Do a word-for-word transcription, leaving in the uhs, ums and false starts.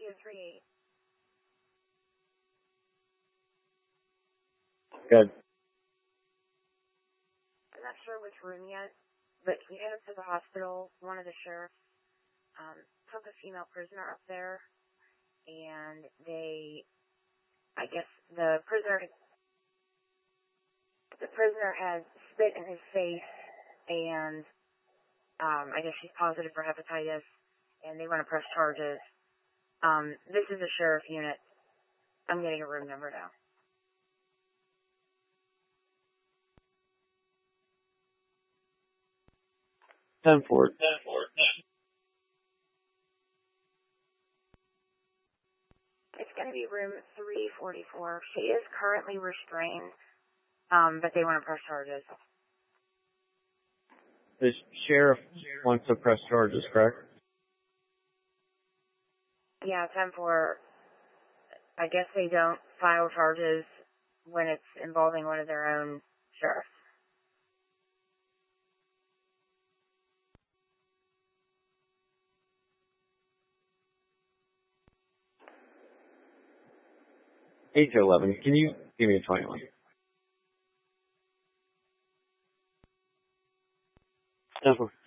Tokyo three eight. Good. I'm not sure which room yet, but we headed to the hospital. One of the sheriffs um, took a female prisoner up there, and they, I guess the prisoner, the prisoner has spit in his face, and um, I guess she's positive for hepatitis, and they want to press charges. Um, this is a sheriff unit. I'm getting a room number now. ten four. It's going to be room three forty-four. She is currently restrained, um, but they want to press charges. The sheriff wants to press charges, correct? Yeah, ten four. I guess they don't file charges when it's involving one of their own sheriffs. eight to eleven. Can you give me a twenty-one? ten four.